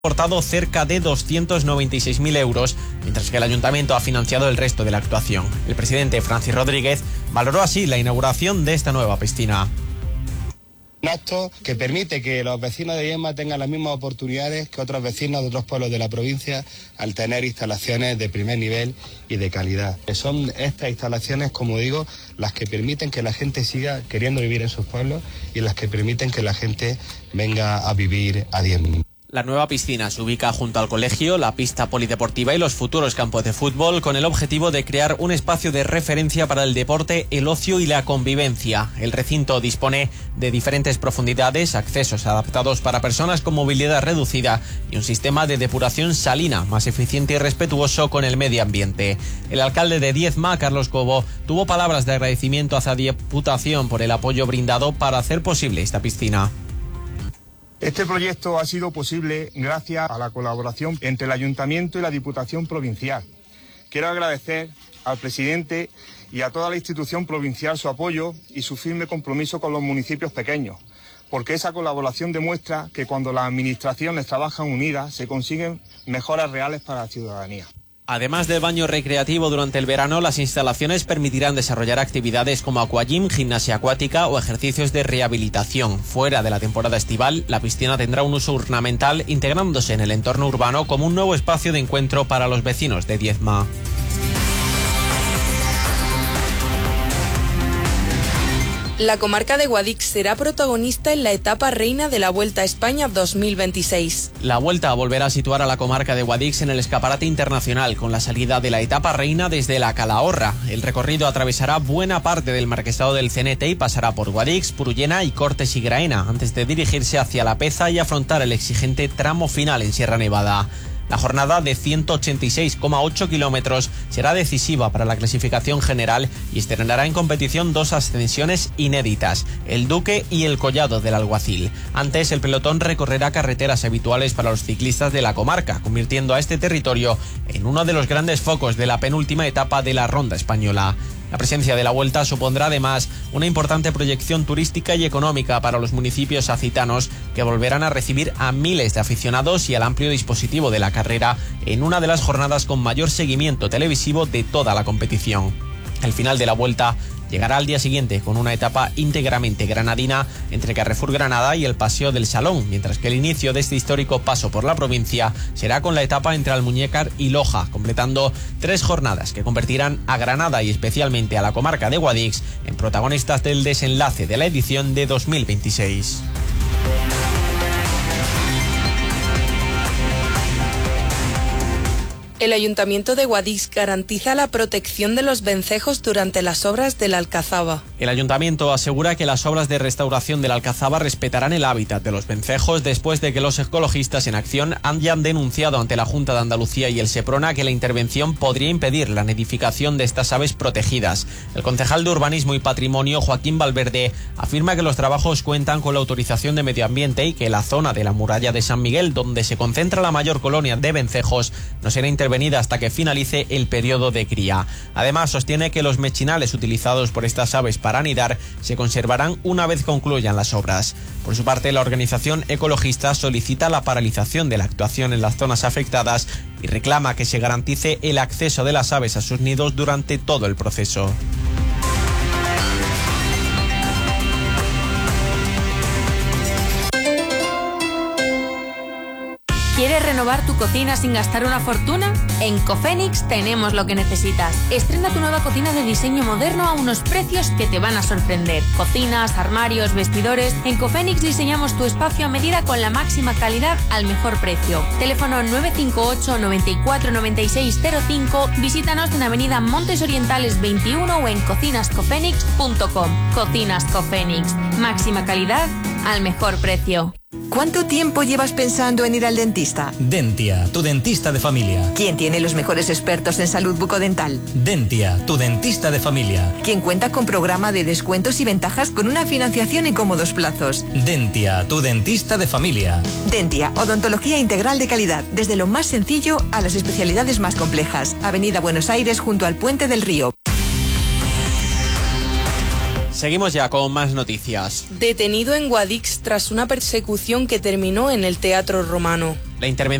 aportado cerca de 296.000 euros, mientras que el ayuntamiento ha financiado el resto de la actuación. El presidente Francis Rodríguez valoró así la inauguración de esta nueva piscina. Un acto que permite que los vecinos de Viedma tengan las mismas oportunidades que otros vecinos de otros pueblos de la provincia al tener instalaciones de primer nivel y de calidad. Son estas instalaciones, como digo, las que permiten que la gente siga queriendo vivir en sus pueblos y las que permiten que la gente venga a vivir a Viedma. La nueva piscina se ubica junto al colegio, la pista polideportiva y los futuros campos de fútbol, con el objetivo de crear un espacio de referencia para el deporte, el ocio y la convivencia. El recinto dispone de diferentes profundidades, accesos adaptados para personas con movilidad reducida y un sistema de depuración salina más eficiente y respetuoso con el medio ambiente. El alcalde de Viedma, Carlos Cobo, tuvo palabras de agradecimiento hacia Diputación por el apoyo brindado para hacer posible esta piscina. Este proyecto ha sido posible gracias a la colaboración entre el Ayuntamiento y la Diputación Provincial. Quiero agradecer al presidente y a toda la institución provincial su apoyo y su firme compromiso con los municipios pequeños, porque esa colaboración demuestra que cuando las administraciones trabajan unidas se consiguen mejoras reales para la ciudadanía. Además del baño recreativo durante el verano, las instalaciones permitirán desarrollar actividades como aquagym, gimnasia acuática o ejercicios de rehabilitación. Fuera de la temporada estival, la piscina tendrá un uso ornamental, integrándose en el entorno urbano como un nuevo espacio de encuentro para los vecinos de Viedma. La comarca de Guadix será protagonista en la etapa reina de la Vuelta a España 2026. La Vuelta volverá a situar a la comarca de Guadix en el escaparate internacional, con la salida de la etapa reina desde la Calahorra. El recorrido atravesará buena parte del Marquesado del Cenete y pasará por Guadix, Purullena y Cortes y Graena, antes de dirigirse hacia La Peza y afrontar el exigente tramo final en Sierra Nevada. La jornada de 186,8 kilómetros será decisiva para la clasificación general y estrenará en competición dos ascensiones inéditas, el Duque y el Collado del Alguacil. Antes, el pelotón recorrerá carreteras habituales para los ciclistas de la comarca, convirtiendo a este territorio en uno de los grandes focos de la penúltima etapa de la Ronda Española. La presencia de la Vuelta supondrá además una importante proyección turística y económica para los municipios acitanos, que volverán a recibir a miles de aficionados y al amplio dispositivo de la carrera en una de las jornadas con mayor seguimiento televisivo de toda la competición. El final de la Vuelta llegará al día siguiente con una etapa íntegramente granadina entre Carrefour Granada y el Paseo del Salón, mientras que el inicio de este histórico paso por la provincia será con la etapa entre Almuñécar y Loja, completando 3 jornadas que convertirán a Granada y especialmente a la comarca de Guadix en protagonistas del desenlace de la edición de 2026. El Ayuntamiento de Guadix garantiza la protección de los vencejos durante las obras de la Alcazaba. El Ayuntamiento asegura que las obras de restauración de la Alcazaba respetarán el hábitat de los vencejos después de que los ecologistas en acción hayan denunciado ante la Junta de Andalucía y el Seprona que la intervención podría impedir la nidificación de estas aves protegidas. El concejal de Urbanismo y Patrimonio, Joaquín Valverde, afirma que los trabajos cuentan con la autorización de Medio Ambiente y que la zona de la muralla de San Miguel, donde se concentra la mayor colonia de vencejos, no será intervenida hasta que finalice el periodo de cría. Además, sostiene que los mechinales utilizados por estas aves para anidar se conservarán una vez concluyan las obras. Por su parte, la organización ecologista solicita la paralización de la actuación en las zonas afectadas y reclama que se garantice el acceso de las aves a sus nidos durante todo el proceso. ¿Quieres renovar tu cocina sin gastar una fortuna? En Cofenix tenemos lo que necesitas. Estrena tu nueva cocina de diseño moderno a unos precios que te van a sorprender. Cocinas, armarios, vestidores. En Cofenix diseñamos tu espacio a medida con la máxima calidad al mejor precio. Teléfono 958 94 96 05. Visítanos en Avenida Montes Orientales 21 o en cocinascofenix.com. Cocinas Cofenix. Máxima calidad al mejor precio. ¿Cuánto tiempo llevas pensando en ir al dentista? Dentia, tu dentista de familia. ¿Quién tiene los mejores expertos en salud bucodental? Dentia, tu dentista de familia. ¿Quién cuenta con programa de descuentos y ventajas con una financiación en cómodos plazos? Dentia, tu dentista de familia. Dentia, odontología integral de calidad, desde lo más sencillo a las especialidades más complejas. Avenida Buenos Aires, junto al Puente del Río. Seguimos ya con más noticias. Detenido en Guadix tras una persecución que terminó en el Teatro Romano. La intervención